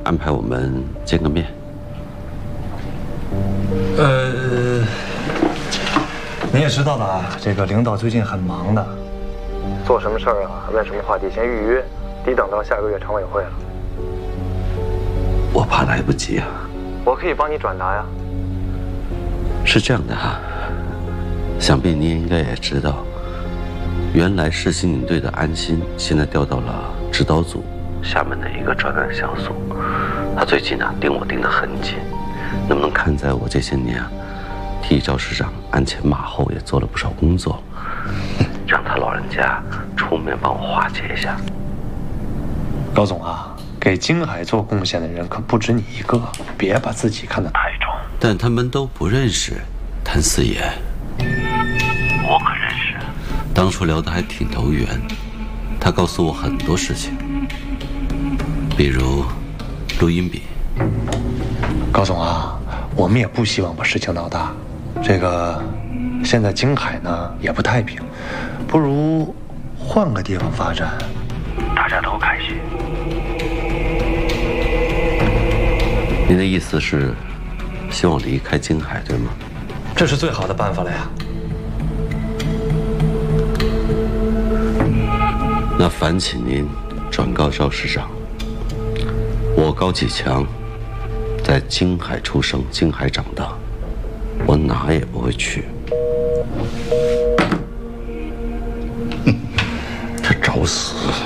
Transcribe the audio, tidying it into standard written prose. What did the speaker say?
安排我们见个面。 你也知道的啊，这个领导最近很忙的，做什么事儿啊，问什么话题先预约，得等到下个月常委会了。 我怕来不及啊。 我可以帮你转达呀。 是这样的哈，想必你应该也知道，原来市刑警队的安心现在调到了指导组厦门的一个专案小组，他最近盯我盯得很紧，能不能看在我这些年替赵市长鞍前马后也做了不少工作，让他老人家出面帮我化解一下。 高总啊，给京海做贡献的人可不止你一个，别把自己看得太重。 但他们都不认识谭四爷，我可认识。当初聊得还挺投缘，他告诉我很多事情，比如录音笔。 高总啊，我们也不希望把事情闹大。这个现在京海呢也不太平，不如换个地方发展，大家都开心。 您的意思是希望离开京海，对吗？ 这是最好的办法了呀。 那烦请您转告赵市长，我高启强在京海出生，京海长大，我哪也不会去。 他找死！